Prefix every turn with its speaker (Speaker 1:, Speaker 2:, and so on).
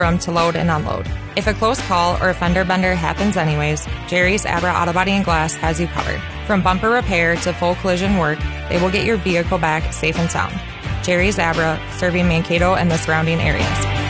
Speaker 1: room to load and unload. If a close call or a fender bender happens anyways, Jerry's Abra Auto Body and Glass has you covered. From bumper repair to full collision work, they will get your vehicle back safe and sound. Jerry's Abra, serving Mankato and the surrounding areas.